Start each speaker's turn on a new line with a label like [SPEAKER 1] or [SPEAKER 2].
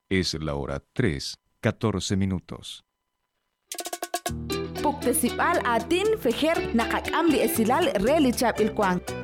[SPEAKER 1] Es la hora 3:14.
[SPEAKER 2] Puktasipal atin feher nakakam di esilal relichap ilkwang.